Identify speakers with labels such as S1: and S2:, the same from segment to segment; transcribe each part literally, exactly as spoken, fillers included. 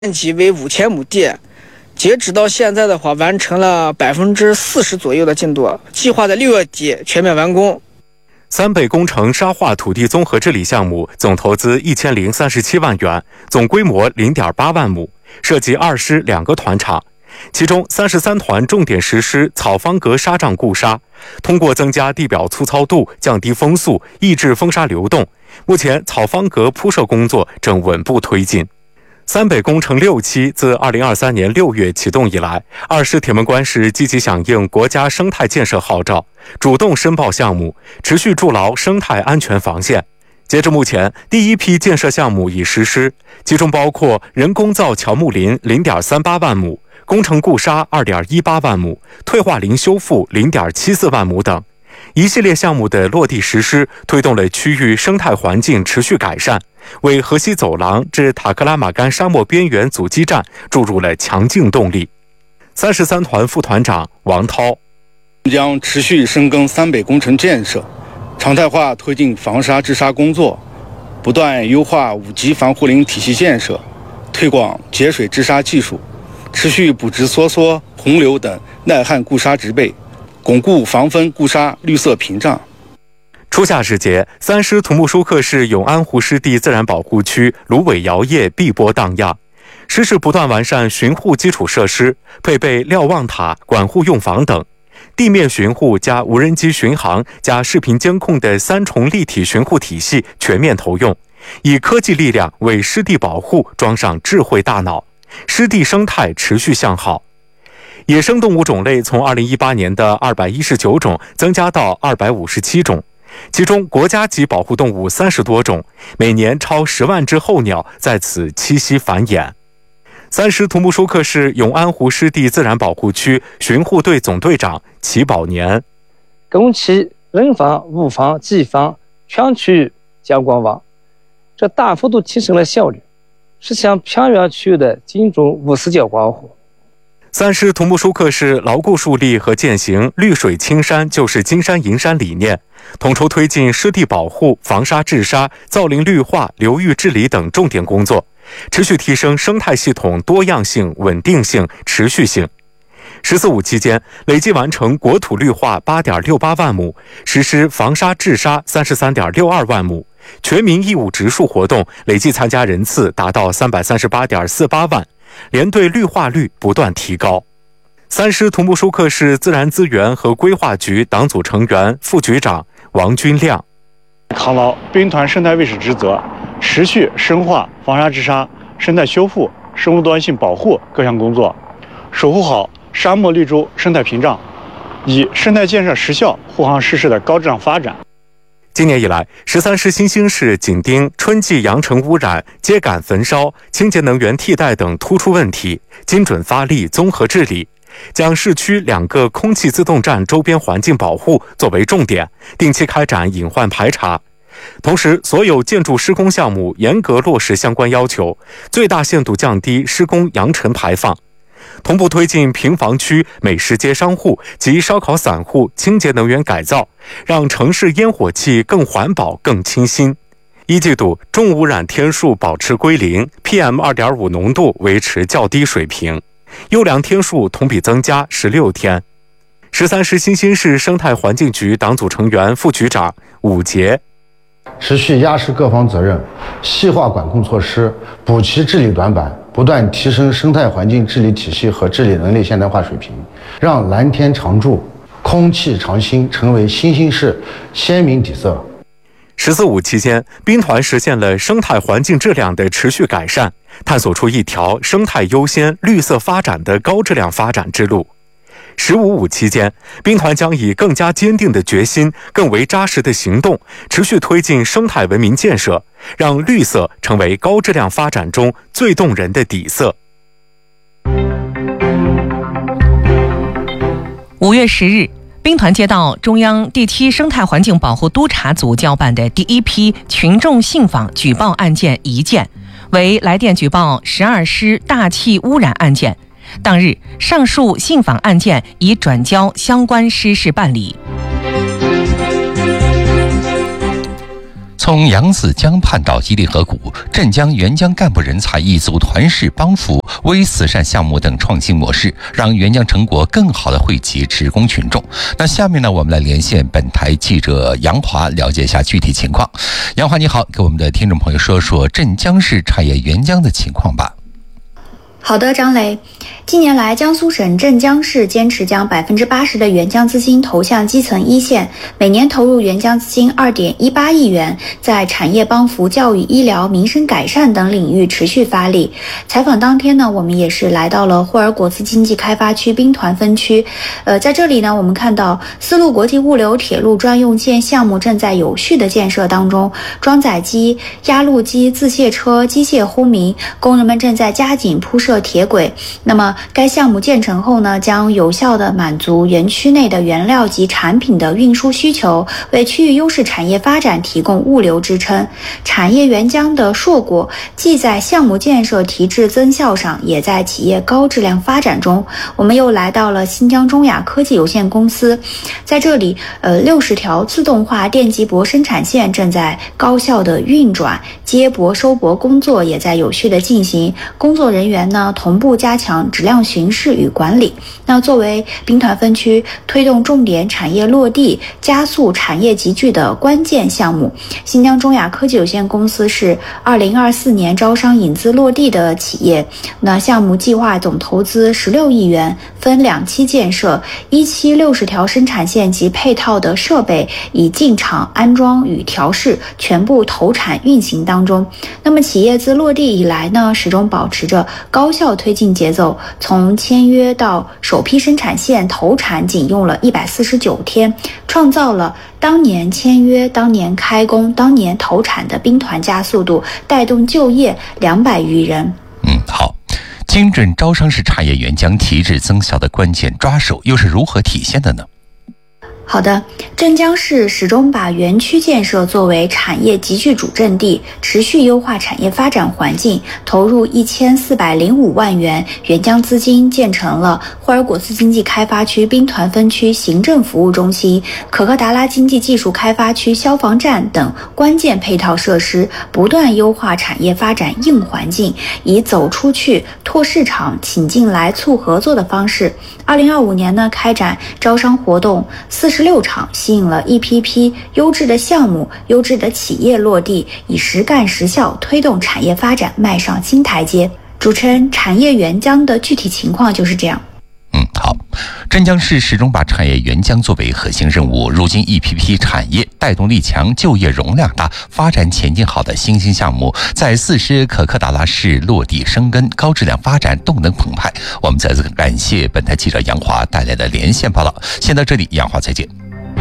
S1: 面积为五千亩地，截止到现在的话，完成了百分之四十左右的进度，计划在六月底全面完工。
S2: 三北工程沙化土地综合治理项目总投资一千零三十七万元，总规模零点八万亩，涉及二师两个团场。其中三十三团重点实施草方格沙障固沙，通过增加地表粗糙度、降低风速、抑制风沙流动。目前草方格铺设工作正稳步推进。三北工程六期自二零二三年六月启动以来，二师铁门关市积极响应国家生态建设号召，主动申报项目，持续筑牢生态安全防线。截至目前，第一批建设项目已实施，其中包括人工造乔木林 零点三八万亩、工程固沙 二点一八万亩、退化林修复 零点七四万亩等。一系列项目的落地实施，推动了区域生态环境持续改善，为河西走廊至塔克拉玛干沙漠边缘阻击战注入了强劲动力。三十三团副团长王涛
S3: 将持续深耕三北工程建设，常态化推进防沙治沙工作，不断优化五级防护林体系建设，推广节水治沙技术，持续补植梭梭、洪流等耐旱固沙植被，巩固防风固沙绿色屏障。
S2: 初夏时节，三师土木舒克市永安湖湿地自然保护区芦苇摇曳，碧波荡漾。市市不断完善巡护基础设施，配备瞭望塔、管护用房等，地面巡护加无人机巡航加视频监控的三重立体巡护体系全面投用，以科技力量为湿地保护装上智慧大脑，湿地生态持续向好。野生动物种类从二零一八年的二百一十九种增加到二百五十七种，其中国家级保护动物三十多种，每年超十万只候鸟在此栖息繁衍。三师土木舒克市永安湖湿地自然保护区巡护队总队长齐宝年：
S4: 工期、人防、物防、技防全区域加广网，这大幅度提升了效率，实现偏远区域的精准无死角保护。
S2: 三师土木舒克市牢固树立和践行绿水青山就是金山银山理念，统筹推进湿地保护、防沙治沙、造林绿化、流域治理等重点工作，持续提升生态系统多样性、稳定性、持续性。十四五期间，累计完成国土绿化 八点六八万亩，实施防沙治沙 三十三点六二万亩，全民义务植树活动累计参加人次达到 三百三十八点四八万，连队绿化率不断提高。三师土木舒克市自然资源和规划局党组成员、副局长王军亮：
S5: 扛牢兵团生态卫士职责，持续深化防沙治沙、生态修复、生物多样性保护各项工作，守护好沙漠绿洲生态屏障，以生态建设实效护航市市的高质量发展。
S2: 今年以来，十三师新兴市紧盯春季扬尘污染、秸秆焚烧、清洁能源替代等突出问题，精准发力综合治理，将市区两个空气自动站周边环境保护作为重点，定期开展隐患排查。同时，所有建筑施工项目严格落实相关要求，最大限度降低施工扬尘排放。同步推进平房区美食街商户及烧烤散户清洁能源改造，让城市烟火气更环保、更清新。一季度重污染天数保持归零 ，P M 二点五 浓度维持较低水平，优良天数同比增加十六天。十三师新兴市生态环境局党组成员、副局长武杰：
S6: 持续压实各方责任，细化管控措施，补齐治理短板，不断提升生态环境治理体系和治理能力现代化水平，让蓝天常驻、空气常新成为新兴市鲜明底色。
S2: 十四五期间，兵团实现了生态环境质量的持续改善，探索出一条生态优先、绿色发展的高质量发展之路。十五五期间，兵团将以更加坚定的决心、更为扎实的行动，持续推进生态文明建设，让绿色成为高质量发展中最动人的底色。
S7: 五月十日，兵团接到中央第七生态环境保护督察组交办的第一批群众信访举报案件一件，为来电举报十二师大气污染案件。当日，上述信访案件已转交相关师事办理。
S8: 从扬子江畔到伊犁河谷，镇江沅江干部人才以组团式帮扶、微慈善项目等创新模式，让沅江成果更好地惠及职工群众。那下面呢，我们来连线本台记者杨华，了解一下具体情况。杨华你好，给我们的听众朋友说说镇江市产业沅江的情况吧。
S9: 好的，张雷。近年来，江苏省镇江市坚持将百分之八十的援疆资金投向基层一线，每年投入援疆资金二点一八亿元，在产业帮扶、教育、医疗、民生改善等领域持续发力。采访当天呢，我们也是来到了霍尔果斯经济开发区兵团分区。呃，在这里呢，我们看到丝路国际物流铁路专用线项目正在有序的建设当中，装载机、压路机、自卸车、机械轰鸣，工人们正在加紧铺设铁轨。那么该项目建成后呢，将有效地满足园区内的原料及产品的运输需求，为区域优势产业发展提供物流支撑。产业沅江的硕果既在项目建设提质增效上，也在企业高质量发展中。我们又来到了新疆中亚科技有限公司，在这里呃，六十条自动化电极箔生产线正在高效的运转，接驳收驳工作也在有序的进行，工作人员呢同步加强质量巡视与管理。那作为兵团分区推动重点产业落地、加速产业集聚的关键项目，新疆中亚科技有限公司是二零二四年招商引资落地的企业。那项目计划总投资十六亿元，分两期建设，一期六十条生产线及配套的设备已进场安装与调试，全部投产运行当中。那么企业自落地以来呢，始终保持着高效推进节奏，从签约到首批生产线投产仅用了一百四十九天，创造了当年签约、当年开工、当年投产的兵团加速度，带动就业两百余人。
S8: 嗯，好。精准招商是产业沅江提质增效的关键抓手，又是如何体现的呢？
S9: 好的，镇江市始终把园区建设作为产业集聚主阵地，持续优化产业发展环境，投入一千四百零五万元援疆资金，建成了霍尔果斯经济开发区兵团分区行政服务中心、可可达拉经济技术开发区消防站等关键配套设施，不断优化产业发展硬环境，以走出去、拓市场、请进来、促合作的方式。二零二五年呢，开展招商活动四十六场，吸引了一批批优质的项目、优质的企业落地，以实干实效推动产业发展迈上新台阶。主持人，产业沅江的具体情况就是这样。
S8: 嗯，好。镇江市始终把产业沅江作为核心任务，如今一批批产业带动力强、就业容量大、发展前景好的新兴项目，在四师可可达拉市落地生根，高质量发展动能澎湃。我们再次感谢本台记者杨华带来的连线报道。先到这里，杨华再见。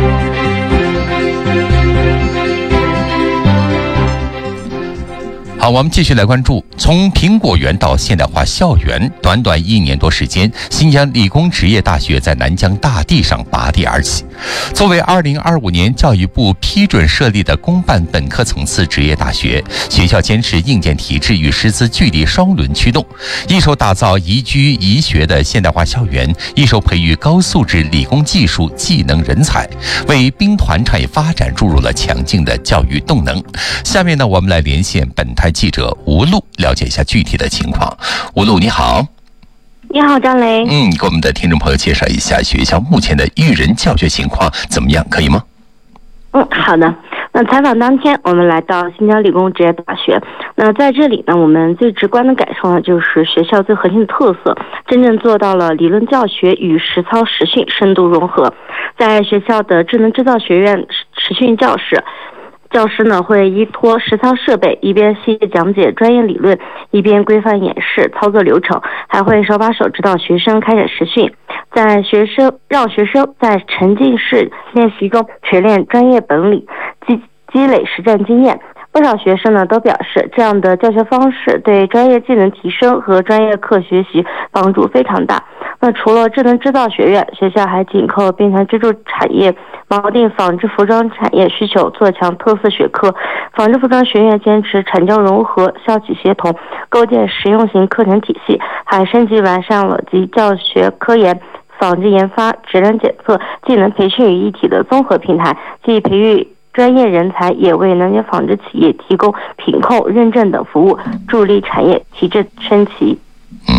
S8: 好，我们继续来关注，从苹果园到现代化校园，短短一年多时间，新疆理工职业大学在南疆大地上拔地而起。作为二零二五年教育部批准设立的公办本科层次职业大学，学校坚持硬件体制与师资距离双轮驱动，一手打造宜居宜学的现代化校园，一手培育高素质理工技术技能人才，为兵团产业发展注入了强劲的教育动能。下面呢，我们来连线本台记者吴璐，了解一下具体的情况。吴璐，你好。
S10: 你好，张雷。
S8: 嗯，给我们的听众朋友介绍一下学校目前的育人教学情况怎么样，可以吗？
S10: 嗯，好的。那采访当天，我们来到新疆理工职业大学。那在这里呢，我们最直观的感受呢，就是学校最核心的特色，真正做到了理论教学与实操实训深度融合。在学校的智能制造学院实训教室，教师呢会依托实操设备，一边细细讲解专业理论，一边规范演示操作流程，还会手把手指导学生开展实训，在学生让学生在沉浸式练习中锤炼专业本领，积积累实战经验。不少学生呢都表示，这样的教学方式对专业技能提升和专业课学习帮助非常大。那除了智能制造学院，学校还紧扣兵团支柱产业锚定纺织服装产业需求，做强特色学科。纺织服装学院坚持产教融合、校企协同，构建实用型课程体系，还升级完善了集教学、科研、纺织研发、质量检测、技能培训于一体的综合平台，既培育专业人才，也为能源纺织企业提供品控、认证等服务，助力产业提振升级。
S8: 嗯，